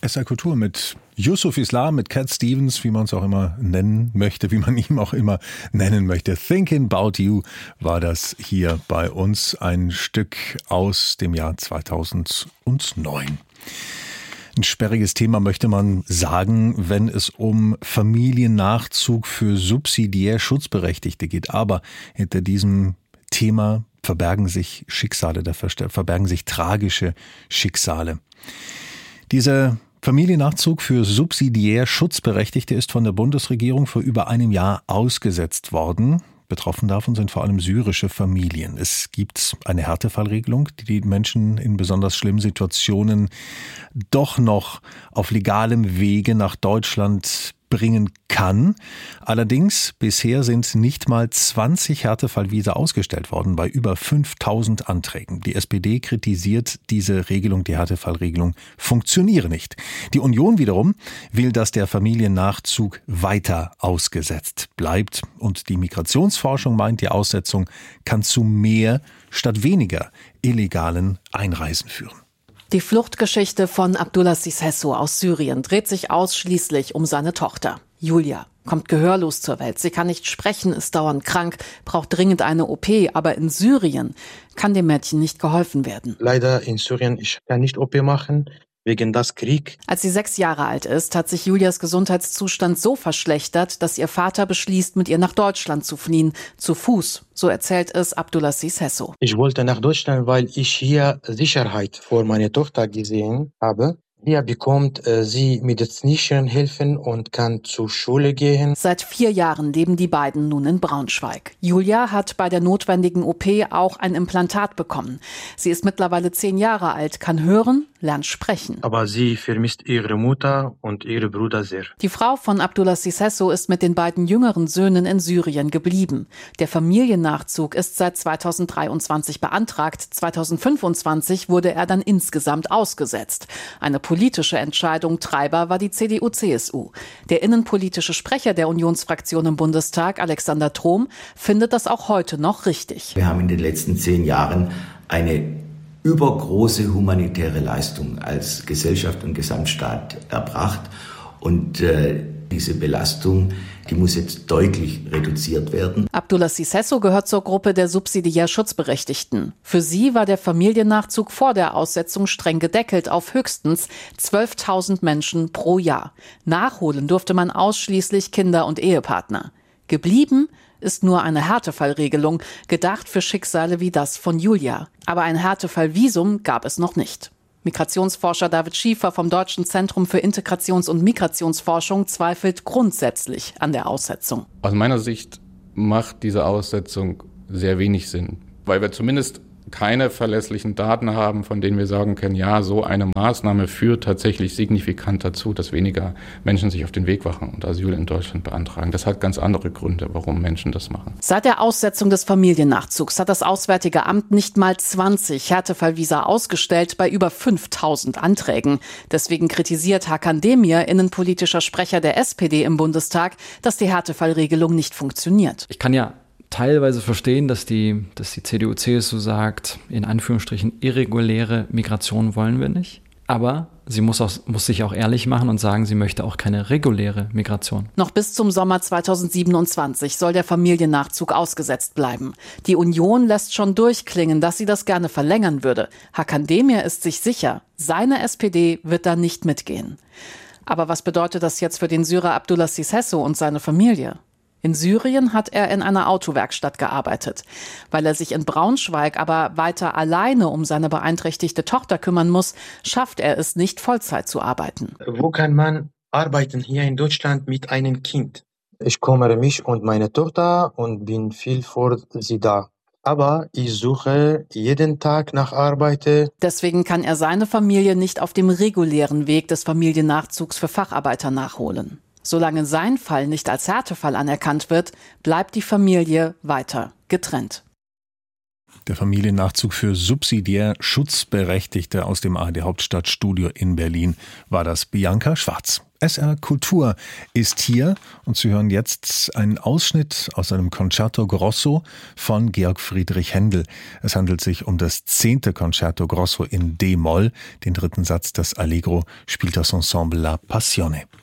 SR Kultur mit Yusuf Islam, mit Cat Stevens, wie man es auch immer nennen möchte, wie man ihn auch immer nennen möchte. Thinking About You war das hier bei uns, ein Stück aus dem Jahr 2009. Ein sperriges Thema möchte man sagen, wenn es um Familiennachzug für subsidiär Schutzberechtigte geht. Aber hinter diesem Thema verbergen sich Schicksale, da verbergen sich tragische Schicksale. Dieser Familiennachzug für subsidiär Schutzberechtigte ist von der Bundesregierung vor über einem Jahr ausgesetzt worden. Betroffen davon sind vor allem syrische Familien. Es gibt eine Härtefallregelung, die die Menschen in besonders schlimmen Situationen doch noch auf legalem Wege nach Deutschland bringen kann. Allerdings, bisher sind nicht mal 20 Härtefallvisa ausgestellt worden bei über 5000 Anträgen. Die SPD kritisiert diese Regelung, die Härtefallregelung funktioniere nicht. Die Union wiederum will, dass der Familiennachzug weiter ausgesetzt bleibt. Und die Migrationsforschung meint, die Aussetzung kann zu mehr statt weniger illegalen Einreisen führen. Die Fluchtgeschichte von Abdulaziz Hesso aus Syrien dreht sich ausschließlich um seine Tochter. Julia kommt gehörlos zur Welt. Sie kann nicht sprechen, ist dauernd krank, braucht dringend eine OP. Aber in Syrien kann dem Mädchen nicht geholfen werden. Leider in Syrien, ich kann nicht OP machen, wegen des Krieg. Als sie 6 Jahre alt ist, hat sich Julias Gesundheitszustand so verschlechtert, dass ihr Vater beschließt, mit ihr nach Deutschland zu fliehen, zu Fuß. So erzählt es Abdulaziz Hesso. Ich wollte nach Deutschland, weil ich hier Sicherheit vor meiner Tochter gesehen habe. Hier bekommt sie medizinische Hilfen und kann zur Schule gehen. Seit 4 Jahren leben die beiden nun in Braunschweig. Julia hat bei der notwendigen OP auch ein Implantat bekommen. Sie ist mittlerweile 10 Jahre alt, kann hören, lernt sprechen. Aber sie vermisst ihre Mutter und ihre Bruder sehr. Die Frau von Abdulaziz Hesso ist mit den beiden jüngeren Söhnen in Syrien geblieben. Der Familiennachzug ist seit 2023 beantragt. 2025 wurde er dann insgesamt ausgesetzt. Eine politische Entscheidung. Treiber war die CDU-CSU. Der innenpolitische Sprecher der Unionsfraktion im Bundestag, Alexander Trom, findet das auch heute noch richtig. Wir haben in den letzten 10 Jahren eine übergroße humanitäre Leistung als Gesellschaft und Gesamtstaat erbracht. Und diese Belastung, die muss jetzt deutlich reduziert werden. Abdulaziz Hesso gehört zur Gruppe der subsidiär Schutzberechtigten. Für sie war der Familiennachzug vor der Aussetzung streng gedeckelt auf höchstens 12.000 Menschen pro Jahr. Nachholen durfte man ausschließlich Kinder und Ehepartner. Geblieben ist nur eine Härtefallregelung, gedacht für Schicksale wie das von Julia. Aber ein Härtefallvisum gab es noch nicht. Migrationsforscher David Schiefer vom Deutschen Zentrum für Integrations- und Migrationsforschung zweifelt grundsätzlich an der Aussetzung. Aus meiner Sicht macht diese Aussetzung sehr wenig Sinn, weil wir zumindest keine verlässlichen Daten haben, von denen wir sagen können, ja, so eine Maßnahme führt tatsächlich signifikant dazu, dass weniger Menschen sich auf den Weg machen und Asyl in Deutschland beantragen. Das hat ganz andere Gründe, warum Menschen das machen. Seit der Aussetzung des Familiennachzugs hat das Auswärtige Amt nicht mal 20 Härtefallvisa ausgestellt bei über 5000 Anträgen. Deswegen kritisiert Hakan Demir, innenpolitischer Sprecher der SPD im Bundestag, dass die Härtefallregelung nicht funktioniert. Ich kann ja teilweise verstehen, dass die CDU-CSU sagt, in Anführungsstrichen irreguläre Migration wollen wir nicht. Aber sie muss sich auch ehrlich machen und sagen, sie möchte auch keine reguläre Migration. Noch bis zum Sommer 2027 soll der Familiennachzug ausgesetzt bleiben. Die Union lässt schon durchklingen, dass sie das gerne verlängern würde. Hakan Demir ist sich sicher, seine SPD wird da nicht mitgehen. Aber was bedeutet das jetzt für den Syrer Abdulaziz Hesso und seine Familie? In Syrien hat er in einer Autowerkstatt gearbeitet. Weil er sich in Braunschweig aber weiter alleine um seine beeinträchtigte Tochter kümmern muss, schafft er es nicht, Vollzeit zu arbeiten. Wo kann man arbeiten hier in Deutschland mit einem Kind? Ich kümmere mich um meine Tochter und bin viel für sie da. Aber ich suche jeden Tag nach Arbeit. Deswegen kann er seine Familie nicht auf dem regulären Weg des Familiennachzugs für Facharbeiter nachholen. Solange sein Fall nicht als Härtefall anerkannt wird, bleibt die Familie weiter getrennt. Der Familiennachzug für subsidiär Schutzberechtigte aus dem ARD Hauptstadtstudio in Berlin war das. Bianca Schwarz. SR Kultur ist hier und Sie hören jetzt einen Ausschnitt aus einem Concerto Grosso von Georg Friedrich Händel. Es handelt sich um das 10. Concerto Grosso in D-Moll. Den dritten Satz, das Allegro, spielt das Ensemble La Passione.